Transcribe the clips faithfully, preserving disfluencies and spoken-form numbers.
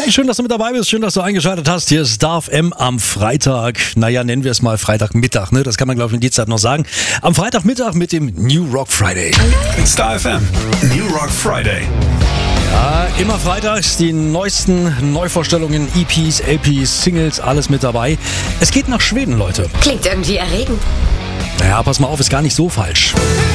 Hi, schön, dass du mit dabei bist. Schön, dass du eingeschaltet hast. Hier ist Star F M am Freitag. Naja, nennen wir es mal Freitagmittag, ne? Das kann man, glaube ich, in die Zeit noch sagen. Am Freitagmittag mit dem New Rock Friday. Star F M, New Rock Friday. Ja, immer freitags die neuesten Neuvorstellungen, E Ps, L Ps, Singles, alles mit dabei. Es geht nach Schweden, Leute. Klingt irgendwie erregend. Naja, pass mal auf, ist gar nicht so falsch.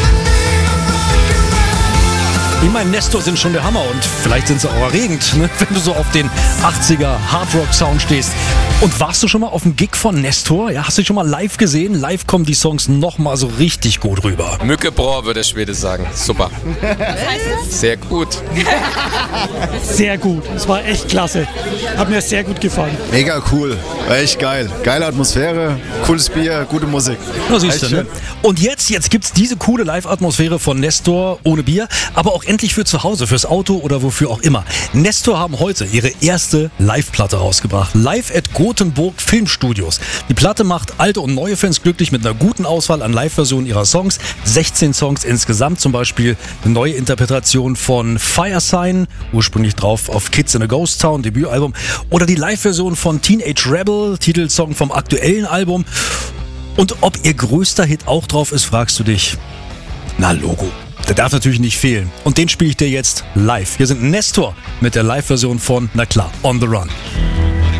Ich meine, Nestor sind schon der Hammer und vielleicht sind sie auch erregend, ne? Wenn du so auf den achtziger Hardrock-Sound stehst. Und warst du schon mal auf dem Gig von Nestor? Ja, hast du schon mal live gesehen? Live kommen die Songs nochmal so richtig gut rüber. Mycket bra, würde der Schwede sagen. Super. Sehr gut. Sehr gut. Es war echt klasse. Hat mir sehr gut gefallen. Mega cool. War echt geil. Geile Atmosphäre, cooles Bier, gute Musik. Na, siehst du, Echt ne? schön. Und jetzt, jetzt gibt's diese coole Live-Atmosphäre von Nestor ohne Bier, aber auch endlich für zu Hause, fürs Auto oder wofür auch immer. Nestor haben heute ihre erste Live-Platte rausgebracht. Live at Gothenburg Filmstudios. Die Platte macht alte und neue Fans glücklich mit einer guten Auswahl an Live-Versionen ihrer Songs. sechzehn Songs insgesamt, zum Beispiel eine neue Interpretation von Fire Sign, ursprünglich drauf auf Kids in a Ghost Town, Debütalbum, oder die Live-Version von Teenage Rebel, Titelsong vom aktuellen Album. Und ob ihr größter Hit auch drauf ist, fragst du dich. Na, Logo. Der darf natürlich nicht fehlen. Und den spiele ich dir jetzt live. Hier sind Nestor mit der Live-Version von, na klar, On the Run.